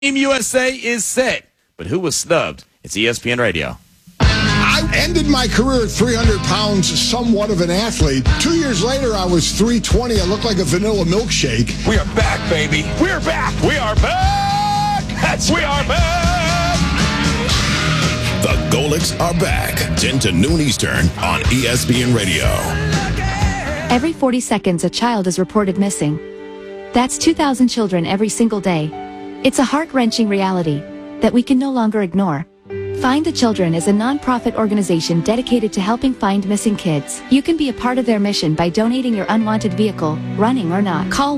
Team USA is set. But who was snubbed? It's ESPN Radio. I ended my career at 300 pounds, somewhat of an athlete. 2 years later, I was 320. I looked like a vanilla milkshake. We are back, baby. We are back. We are back. We are back. The Golics are back. 10 to noon Eastern on ESPN Radio. Every 40 seconds, a child is reported missing. That's 2,000 children every single day. It's a heart-wrenching reality that we can no longer ignore. Find the Children is a non-profit organization dedicated to helping find missing kids. You can be a part of their mission by donating your unwanted vehicle, running or not. Call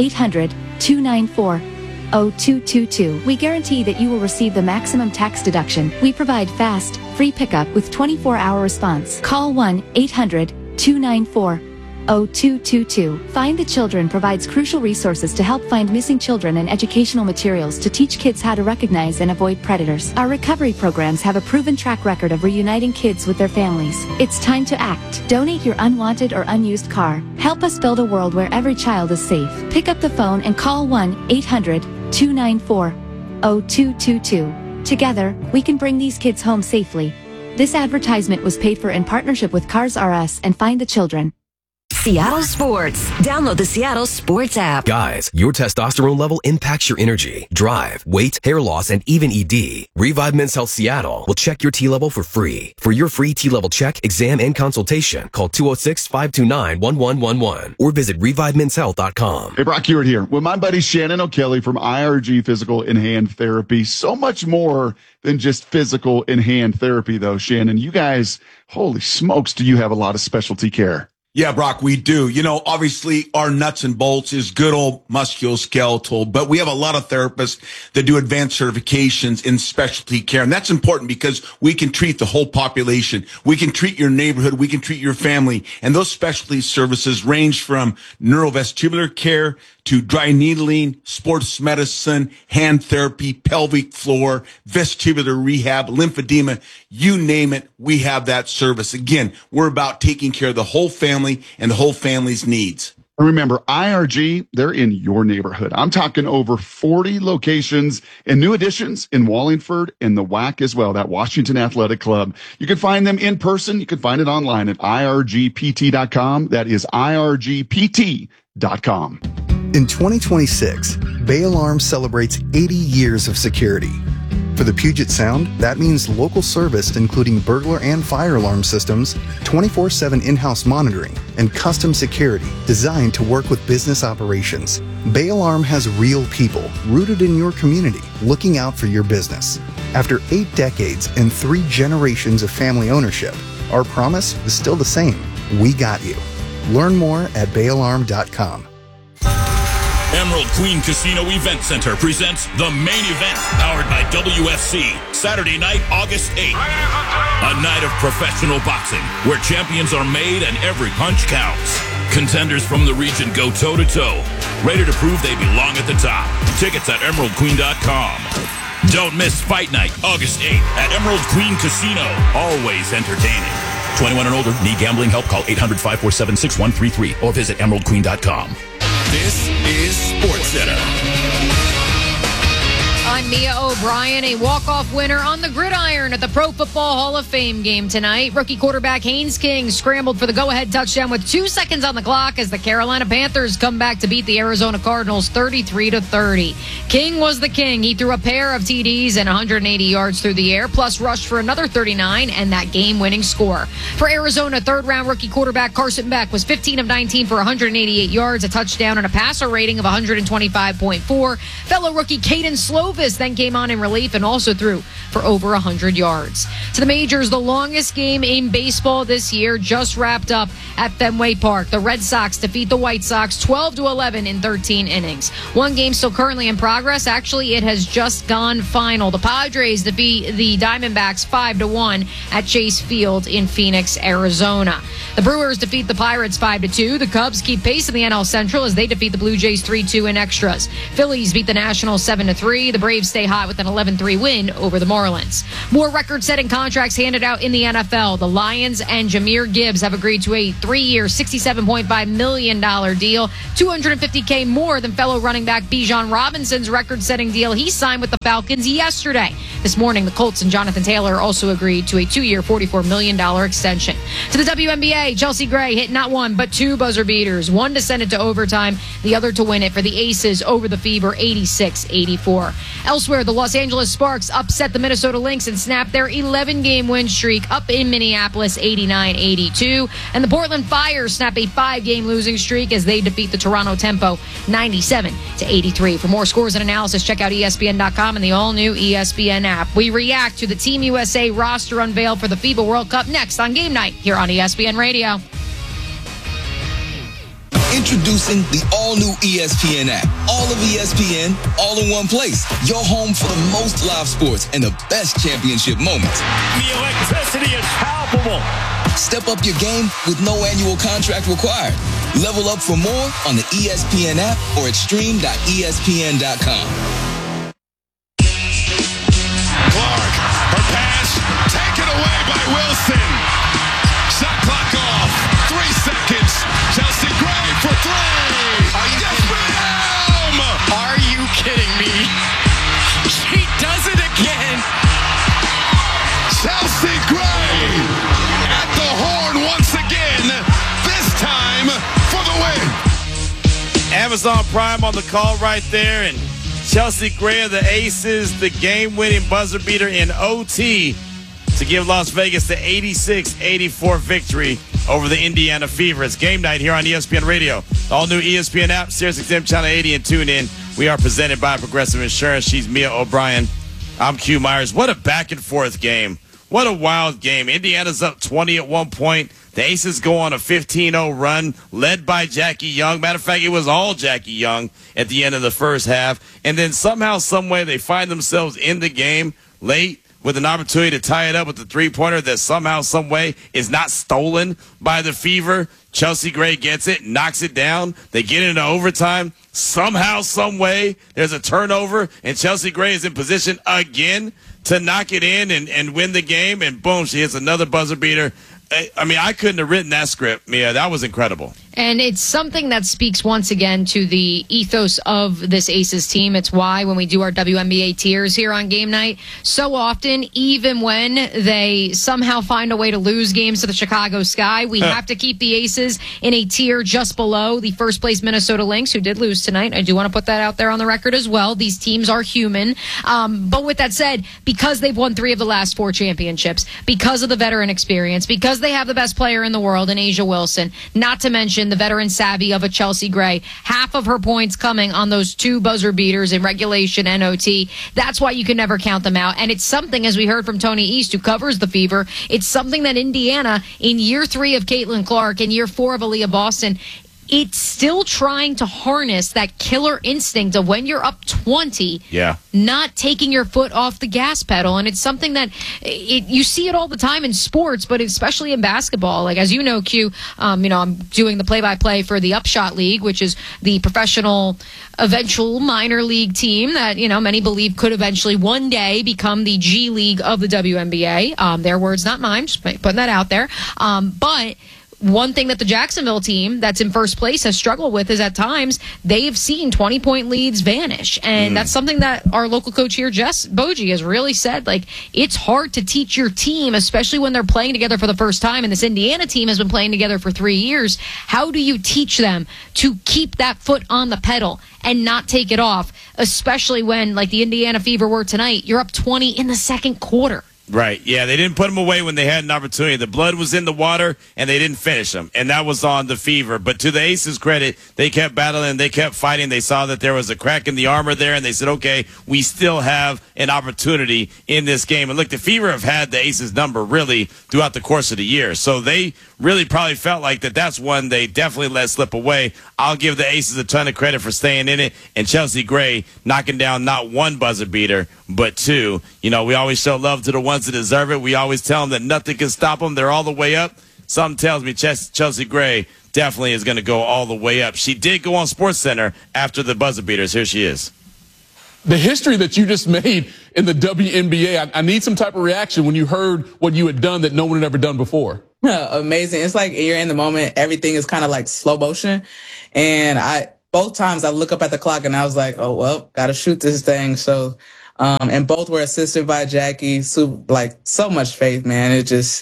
1-800-294-0222. We guarantee that you will receive the maximum tax deduction. We provide fast, free pickup with 24-hour response. Call 1-800-294-0222. Find the Children provides crucial resources to help find missing children and educational materials to teach kids how to recognize and avoid predators. Our recovery programs have a proven track record of reuniting kids with their families. It's time to act. Donate your unwanted or unused car. Help us build a world where every child is safe. Pick up the phone and call 1-800-294-0222. Together, we can bring these kids home safely. This advertisement was paid for in partnership with Cars R Us and Find the Children. Seattle Sports. Download the Seattle Sports app. Guys, your testosterone level impacts your energy, drive, weight, hair loss, and even ED. Revive Men's Health Seattle will check your T level for free. For your free T level check, exam, and consultation, call 206-529-1111 or visit revivemenshealth.com. Hey, Brock Hewitt here with my buddy Shannon O'Kelly from IRG Physical and Hand Therapy. So much more than just physical and hand therapy, though, Shannon. You guys, holy smokes, do you have a lot of specialty care? Yeah, Brock, we do. You know, obviously our nuts and bolts is good old musculoskeletal, but we have a lot of therapists that do advanced certifications in specialty care. And that's important because we can treat the whole population. We can treat your neighborhood. We can treat your family. And those specialty services range from neurovestibular care to dry needling, sports medicine, hand therapy, pelvic floor, vestibular rehab, lymphedema, you name it, we have that service. Again, we're about taking care of the whole family and the whole family's needs. Remember, IRG, they're in your neighborhood. I'm talking over 40 locations and new additions in Wallingford and the WAC as well, that Washington Athletic Club. You can find them in person. You can find it online at irgpt.com. That is irgpt.com. In 2026, Bay Alarm celebrates 80 years of security. For the Puget Sound, that means local service including burglar and fire alarm systems, 24/7 in-house monitoring, and custom security designed to work with business operations. Bay Alarm has real people rooted in your community looking out for your business. After 8 decades and 3 generations of family ownership, our promise is still the same. We got you. Learn more at bayalarm.com. Emerald Queen Casino Event Center presents the main event, powered by WFC, Saturday night, August 8th. A night of professional boxing, where champions are made and every punch counts. Contenders from the region go toe-to-toe, ready to prove they belong at the top. Tickets at emeraldqueen.com. Don't miss Fight Night, August 8th at Emerald Queen Casino. Always entertaining. 21 and older, need gambling help? Call 800-547-6133 or visit emeraldqueen.com. This is SportsCenter. I'm Mia O'Brien, a walk-off winner on the gridiron at the Pro Football Hall of Fame game tonight. Rookie quarterback Haynes King scrambled for the go-ahead touchdown with 2 seconds on the clock as the Carolina Panthers come back to beat the Arizona Cardinals 33-30. King was the king. He threw a pair of TDs and 180 yards through the air, plus rushed for another 39 and that game-winning score. For Arizona, third-round rookie quarterback Carson Beck was 15 of 19 for 188 yards, a touchdown, and a passer rating of 125.4. Fellow rookie Caden Slovis then came on in relief and also threw for over 100 yards. To the majors, the longest game in baseball this year just wrapped up at Fenway Park. The Red Sox defeat the White Sox 12-11 in 13 innings. One game still currently in progress. Actually, it has just gone final. The Padres defeat the Diamondbacks 5-1 at Chase Field in Phoenix, Arizona. The Brewers defeat the Pirates 5-2. The Cubs keep pace in the NL Central as they defeat the Blue Jays 3-2 in extras. Phillies beat the Nationals 7-3. The Braves Braves stay hot with an 11-3 win over the Marlins. More record-setting contracts handed out in the NFL. The Lions and Jahmyr Gibbs have agreed to a 3-year, $67.5 million deal, $250K more than fellow running back Bijan Robinson's record-setting deal he signed with the Falcons yesterday. This morning, the Colts and Jonathan Taylor also agreed to a 2-year, $44 million extension. To the WNBA, Chelsea Gray hit not one, but 2 buzzer beaters. One to send it to overtime, the other to win it for the Aces over the Fever, 86-84. Elsewhere, the Los Angeles Sparks upset the Minnesota Lynx and snapped their 11-game win streak up in Minneapolis, 89-82. And the Portland Fire snap a 5-game losing streak as they defeat the Toronto Tempo, 97-83. For more scores and analysis, check out ESPN.com and the all-new ESPN app. We react to the Team USA roster unveiled for the FIBA World Cup next on Game Night here on ESPN Radio. Introducing the all-new ESPN app. All of ESPN, all in one place. Your home for the most live sports and the best championship moments. The electricity is palpable. Step up your game with no annual contract required. Level up for more on the ESPN app or at stream.espn.com. Clark, her pass, taken away by Wilson. Shot clock off. 3 seconds. Chelsea Gray for 3. Yes, ma'am! Are you kidding me? She does it again. Chelsea Gray at the horn once again. This time for the win. Amazon Prime on the call right there, and Chelsea Gray of the Aces, the game-winning buzzer beater in OT to give Las Vegas the 86-84 victory over the Indiana Fever. It's Game Night here on ESPN Radio. The all-new ESPN app, SiriusXM Channel 80, and tune in. We are presented by Progressive Insurance. She's Mia O'Brien. I'm Q Myers. What a back-and-forth game. What a wild game. Indiana's up 20 at one point. The Aces go on a 15-0 run, led by Jackie Young. Matter of fact, it was all Jackie Young at the end of the first half. And then somehow, some way, they find themselves in the game late with an opportunity to tie it up with the three-pointer that somehow, some way is not stolen by the Fever. Chelsea Gray gets it, knocks it down. They get into overtime. Somehow, some way, there's a turnover, and Chelsea Gray is in position again to knock it in and win the game. And boom, she hits another buzzer beater. I mean, I couldn't have written that script, Mia. That was incredible. And it's something that speaks once again to the ethos of this Aces team. It's why when we do our WNBA tiers here on Game Night, so often, even when they somehow find a way to lose games to the Chicago Sky, we have to keep the Aces in a tier just below the first place Minnesota Lynx, who did lose tonight. I do want to put that out there on the record as well. These teams are human. But with that said, because they've won 3 of the last 4 championships, because of the veteran experience, because they have the best player in the world in A'ja Wilson, not to mention the veteran savvy of a Chelsea Gray, half of her points coming on those 2 buzzer beaters in regulation and OT. That's why you can never count them out. And it's something, as we heard from Tony East, who covers the Fever, it's something that Indiana, in year 3 of Caitlin Clark and year 4 of Aaliyah Boston, it's still trying to harness that killer instinct of when you're up 20, not taking your foot off the gas pedal. And it's something that you see it all the time in sports, but especially in basketball. Like, as you know, Q, I'm doing the play-by-play for the Upshot League, which is the professional eventual minor league team that, many believe could eventually one day become the G League of the WNBA. Their words, not mine, just putting that out there. But one thing that the Jacksonville team that's in first place has struggled with is at times they've seen 20-point leads vanish. And that's something that our local coach here, Jess Bogie, has really said. Like, it's hard to teach your team, especially when they're playing together for the first time. And this Indiana team has been playing together for 3 years. How do you teach them to keep that foot on the pedal and not take it off, especially when, like the Indiana Fever were tonight, you're up 20 in the second quarter? Right. Yeah, they didn't put them away when they had an opportunity. The blood was in the water, and they didn't finish them, and that was on the Fever. But to the Aces' credit, they kept battling, they kept fighting. They saw that there was a crack in the armor there, and they said, okay, we still have an opportunity in this game. And look, the Fever have had the Aces' number really throughout the course of the year, so they really probably felt like that's one they definitely let slip away. I'll give the Aces a ton of credit for staying in it, and Chelsea Gray knocking down not 1 buzzer beater, but 2. We always show love to the ones that deserve it. We always tell them that nothing can stop them. They're all the way up. Something tells me Chelsea Gray definitely is going to go all the way up. She did go on SportsCenter after the buzzer beaters. Here she is. the history that you just made in the WNBA, I need some type of reaction when you heard what you had done that no one had ever done before. Amazing. It's like you're in the moment. Everything is kind of like slow motion. And both times I look up at the clock and I was like, oh, well, got to shoot this thing. So, and both were assisted by Jackie. So much faith, man.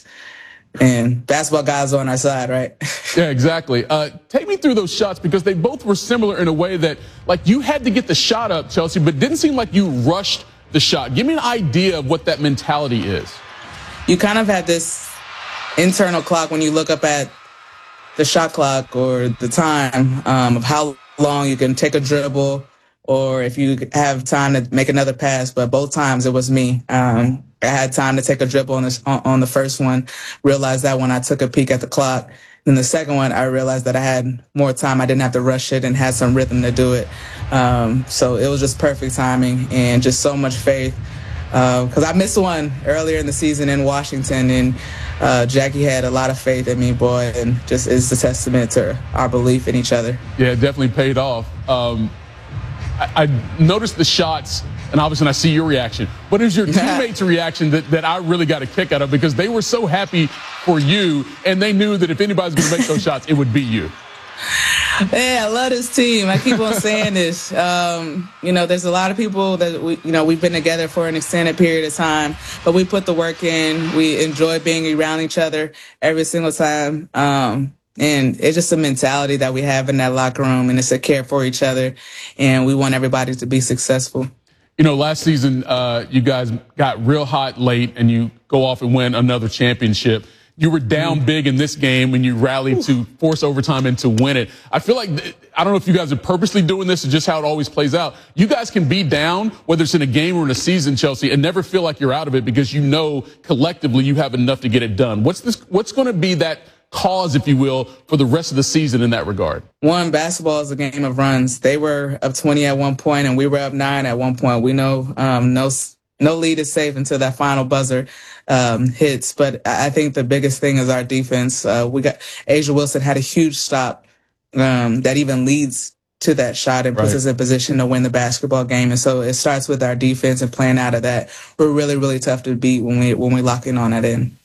And basketball guys on our side, right? Yeah, exactly. Take me through those shots because they both were similar in a way that, like, you had to get the shot up, Chelsea, but didn't seem like you rushed the shot. Give me an idea of what that mentality is. You kind of had this internal clock when you look up at the shot clock or the time of how long you can take a dribble or if you have time to make another pass. But both times it was me. I had time to take a dribble on the first one, realized that when I took a peek at the clock. Then the second one, I realized that I had more time. I didn't have to rush it and had some rhythm to do it. So it was just perfect timing and just so much faith. Because I missed one earlier in the season in Washington, and Jackie had a lot of faith in me, boy, and just is a testament to our belief in each other. Yeah, it definitely paid off. I noticed the shots, and obviously I see your reaction. But it was your teammates' reaction that I really got a kick out of because they were so happy for you, and they knew that if anybody's going to make those shots, it would be you. Yeah, I love this team. I keep on saying this. There's a lot of people that we've been together for an extended period of time, but we put the work in. We enjoy being around each other every single time. And it's just a mentality that we have in that locker room, and it's a care for each other, and we want everybody to be successful. Last season, you guys got real hot late, and you go off and win another championship. You were down big in this game when you rallied to force overtime and to win it. I feel like, I don't know if you guys are purposely doing this or just how it always plays out. You guys can be down, whether it's in a game or in a season, Chelsea, and never feel like you're out of it because you know collectively you have enough to get it done. What's going to be that cause, if you will, for the rest of the season in that regard? One, basketball is a game of runs. They were up 20 at one point, and we were up 9 at one point. We know no lead is safe until that final buzzer hits. But I think the biggest thing is our defense. A'ja Wilson had a huge stop that even leads to that shot and puts us in position to win the basketball game. And so it starts with our defense and playing out of that. We're really, really tough to beat when we lock in on that end.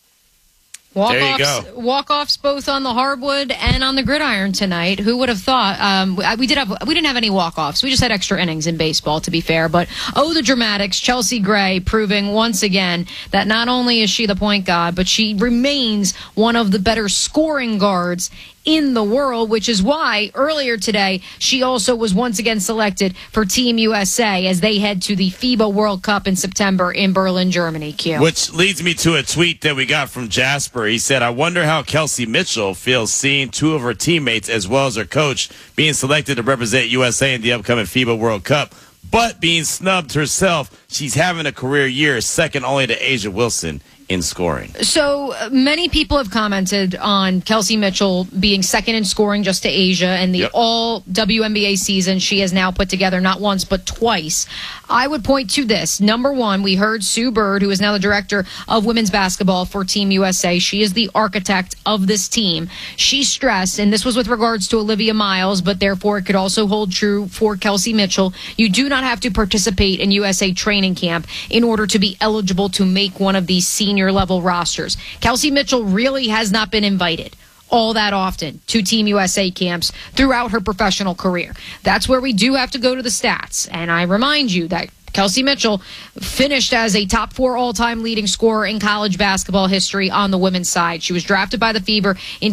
Walk-offs both on the hardwood and on the gridiron tonight. Who would have thought? We didn't have any walk-offs. We just had extra innings in baseball, to be fair. But the dramatics. Chelsea Gray proving once again that not only is she the point guard, but she remains one of the better scoring guards in the world, which is why earlier today she also was once again selected for Team USA as they head to the FIBA World Cup in September in Berlin, Germany. Q. Which leads me to a tweet that we got from Jasper. He said, I wonder how Kelsey Mitchell feels seeing two of her teammates as well as her coach being selected to represent USA in the upcoming FIBA World Cup, but being snubbed herself. She's having a career year, second only to A'ja Wilson in scoring. So many people have commented on Kelsey Mitchell being second in scoring just to A'ja and the all WNBA season she has now put together not once but twice. I would point to this. Number one, we heard Sue Bird, who is now the director of women's basketball for Team USA. She is the architect of this team. She stressed, and this was with regards to Olivia Miles, but therefore it could also hold true for Kelsey Mitchell, you do not have to participate in USA training camp in order to be eligible to make one of these senior level rosters. Kelsey Mitchell really has not been invited all that often to Team USA camps throughout her professional career. That's where we do have to go to the stats. And I remind you that Kelsey Mitchell finished as a top 4 all-time leading scorer in college basketball history on the women's side. She was drafted by the Fever in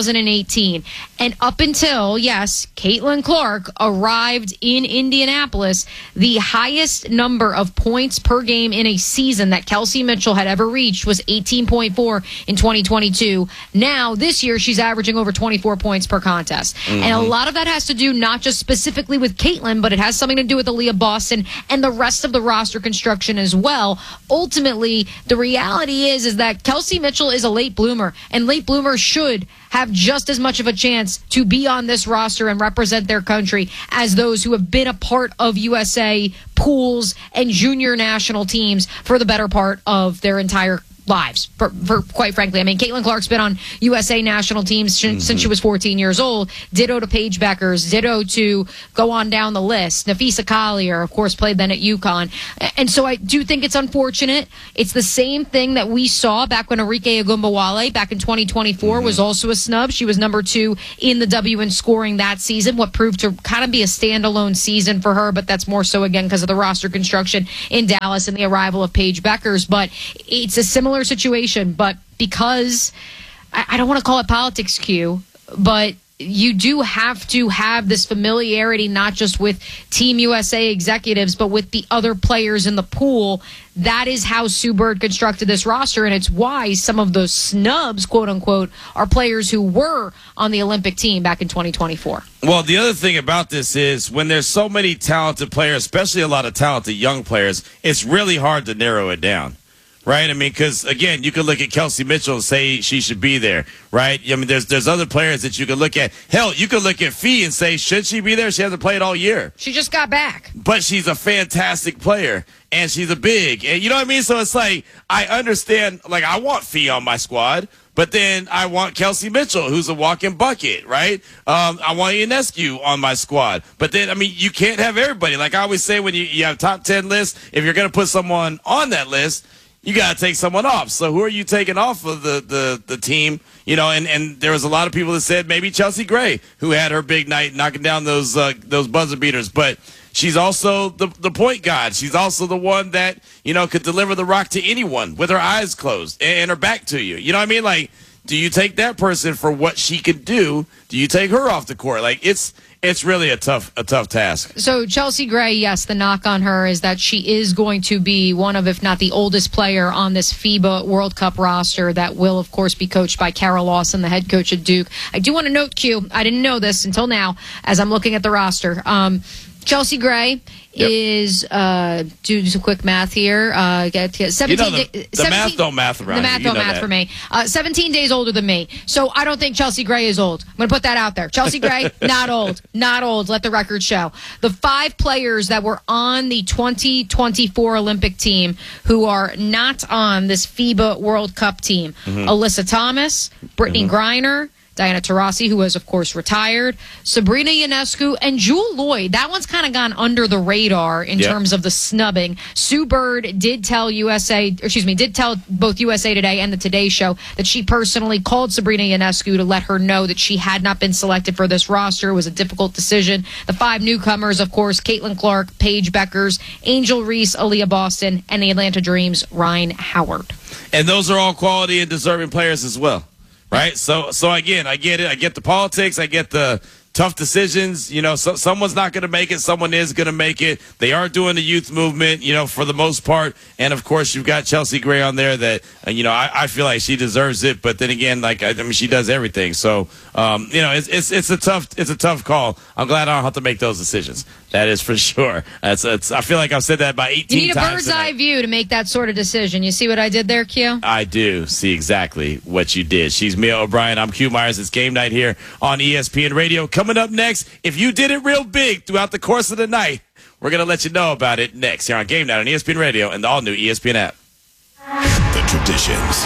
2018. And up until, Caitlin Clark arrived in Indianapolis, the highest number of points per game in a season that Kelsey Mitchell had ever reached was 18.4 in 2022. Now, this year, she's averaging over 24 points per contest. Mm-hmm. And a lot of that has to do not just specifically with Caitlin, but it has something to do with Aaliyah Boston and the rest of the roster construction as well. Ultimately, the reality is that Kelsey Mitchell is a late bloomer, and late bloomers should have just as much of a chance to be on this roster and represent their country as those who have been a part of USA pools and junior national teams for the better part of their entire lives, for quite frankly. I mean, Caitlin Clark's been on USA national teams since she was 14 years old. Ditto to Paige Beckers. Ditto to go on down the list. Nafisa Collier, of course, played then at UConn. And so I do think it's unfortunate. It's the same thing that we saw back when Arike Ogunbowale back in 2024 was also a snub. She was number 2 in the W in scoring that season, what proved to kind of be a standalone season for her, but that's more so, again, because of the roster construction in Dallas and the arrival of Paige Beckers. But it's a similar situation, but because I don't want to call it politics, Q, but you do have to have this familiarity not just with Team USA executives, but with the other players in the pool. That is how Sue Bird constructed this roster, and it's why some of those snubs, quote-unquote, are players who were on the Olympic team back in 2024. Well, the other thing about this is when there's so many talented players, especially a lot of talented young players, it's really hard to narrow it down. Right? I mean, because, again, you could look at Kelsey Mitchell and say she should be there, right? I mean, there's other players that you could look at. Hell, you could look at Fee and say, should she be there? She hasn't played all year. She just got back. But she's a fantastic player, and she's a big. And you know what I mean? So it's like, I understand, like, I want Fee on my squad, but then I want Kelsey Mitchell, who's a walking bucket, right? I want Ionescu on my squad. But then, I mean, you can't have everybody. Like I always say when you have top 10 lists, if you're going to put someone on that list, you got to take someone off. So who are you taking off of the team? You know, and there was a lot of people that said maybe Chelsea Gray, who had her big night knocking down those buzzer beaters. But she's also the point guard. She's also the one that, you know, could deliver the rock to anyone with her eyes closed and her back to you. You know what I mean? Like, do you take that person for what she can do? Do you take her off the court? Like, it's really a tough task. So Chelsea Gray, yes, the knock on her is that she is going to be one of, if not the oldest player on this FIBA World Cup roster that will, of course, be coached by Carol Lawson, the head coach at Duke. I do want to note, Q, I didn't know this until now as I'm looking at the roster. Chelsea Gray is, do some quick math here. 17 the math don't math around. The math don't math for me. 17 days older than me. So I don't think Chelsea Gray is old. I'm going to put that out there. Chelsea Gray, not old. Not old. Let the record show. The 5 players that were on the 2024 Olympic team who are not on this FIBA World Cup team. Alyssa Thomas, Brittany Griner, Diana Taurasi, who was, of course, retired, Sabrina Ionescu, and Jewel Lloyd. That one's kind of gone under the radar in terms of the snubbing. Sue Bird did tell both USA Today and the Today Show that she personally called Sabrina Ionescu to let her know that she had not been selected for this roster. It was a difficult decision. The 5 newcomers, of course, Caitlin Clark, Paige Beckers, Angel Reese, Aaliyah Boston, and the Atlanta Dream's Ryan Howard. And those are all quality and deserving players as well. Right? So again, I get it. I get the politics. I get the tough decisions. You know, someone's not going to make it. Someone is going to make it. They are doing the youth movement, you know, for the most part. And, of course, you've got Chelsea Gray on there that, you know, I feel like she deserves it. But then again, like, I mean, she does everything. So, you know, it's a tough call. I'm glad I don't have to make those decisions. That is for sure. I feel like I've said that about 18 times. You need a bird's eye view to make that sort of decision. You see what I did there, Q? I do see exactly what you did. She's Mia O'Brien. I'm Q Myers. It's Game Night here on ESPN Radio. Coming up next, if you did it real big throughout the course of the night, we're going to let you know about it next here on Game Night on ESPN Radio and the all-new ESPN app. The traditions.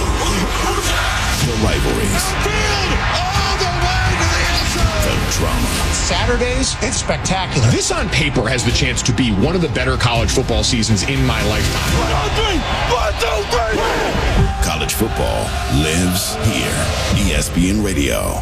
The rivalries. The drama. Saturdays, it's spectacular. This on paper has the chance to be one of the better college football seasons in my lifetime. 1, 2, 3. College football lives here. ESPN Radio.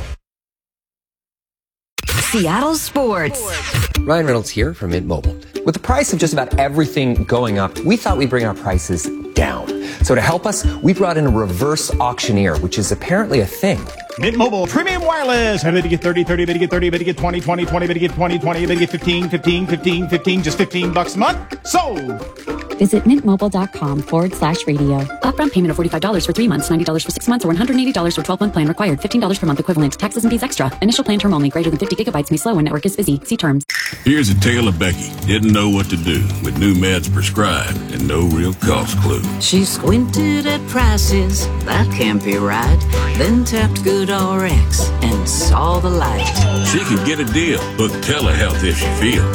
Seattle Sports. Ryan Reynolds here from Mint Mobile. With the price of just about everything going up, we thought we'd bring our prices down. So to help us, we brought in a reverse auctioneer, which is apparently a thing. Mint Mobile Premium Wireless. How did you get 30, 30, better get 30, better get 20, 20, 20, better get 20, 20, better get 15, 15, 15, 15, just $15 a month? Sold! Visit mintmobile.com/radio. Upfront payment of $45 for 3 months, $90 for 6 months, or $180 for 12-month plan required. $15 per month equivalent. Taxes and fees extra. Initial plan term only. Greater than 50 gigabytes may slow when network is busy. See terms. Here's a tale of Becky. Didn't know what to do with new meds prescribed and no real cost clue. She squinted at prices. That can't be right. Then tapped GoodRx and saw the light. She could get a deal. Book telehealth if she feels.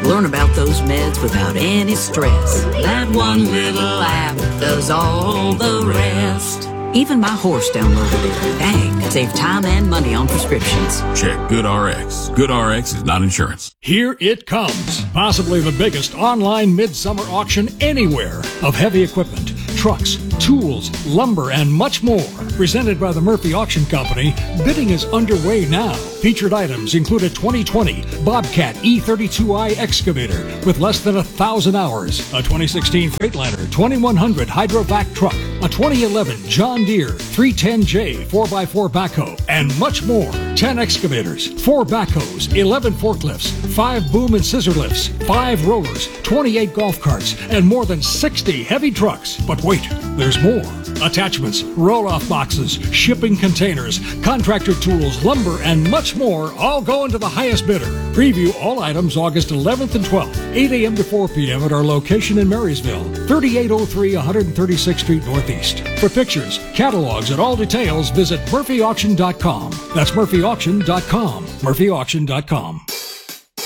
Learn about those meds without any stress. That one little app does all the rest. Even my horse downloaded it. Dang, save time and money on prescriptions. Check GoodRx. GoodRx is not insurance. Here it comes. Possibly the biggest online midsummer auction anywhere of heavy equipment, trucks, tools, lumber, and much more. Presented by the Murphy Auction Company, bidding is underway now. Featured items include a 2020 Bobcat E32i excavator with less than 1,000 hours, a 2016 Freightliner 2100 Hydrovac truck, a 2011 John Deere 310J 4x4 backhoe, and much more. 10 excavators, 4 backhoes, 11 forklifts, 5 boom and scissor lifts, 5 rollers, 28 golf carts, and more than 60 heavy trucks. But wait, there's more. Attachments, roll-off boxes, shipping containers, contractor tools, lumber, and much more all go into the highest bidder. Preview all items August 11th and 12th, 8 a.m. to 4 p.m. at our location in Marysville, 3803 136th Street Northeast. For pictures, catalogs, and all details, visit murphyauction.com. That's murphyauction.com. murphyauction.com.